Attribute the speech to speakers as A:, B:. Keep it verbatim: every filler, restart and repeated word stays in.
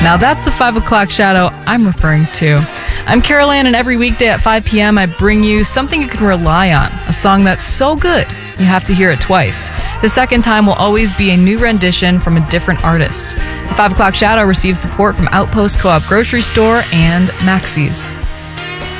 A: Now that's the five o'clock shadow I'm referring to. I'm Carol Ann, and every weekday at five p.m. I bring you something you can rely on, a song that's so good you have to hear it twice. The second time will always be a new rendition from a different artist. The five o'clock shadow receives support from Outpost Co-op Grocery Store and Maxey's.